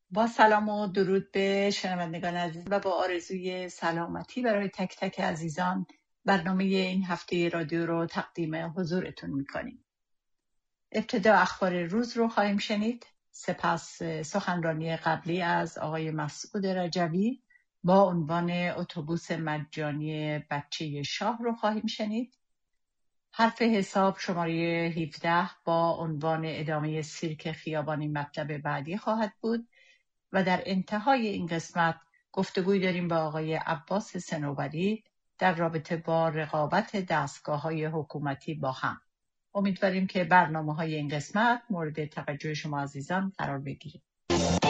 با سلام و درود به شنوندگان عزیز و با آرزوی سلامتی برای تک تک عزیزان، برنامه این هفته رادیو رو تقدیم حضورتون میکنیم. ابتدا اخبار روز رو خواهیم شنید، سپس سخنرانی قبلی از آقای مسعود رجوی با عنوان اتوبوس مجانی بچه شاه رو خواهیم شنید. حرف حساب شماره 17 با عنوان ادامه سیرک خیابانی مطلب بعدی خواهد بود و در انتهای این قسمت گفتگوی داریم با آقای عباس صنوبری در رابطه با رقابت دستگاه‌های حکومتی با هم. امیدواریم که برنامه‌های این قسمت مورد توجه شما عزیزان قرار بگیرد.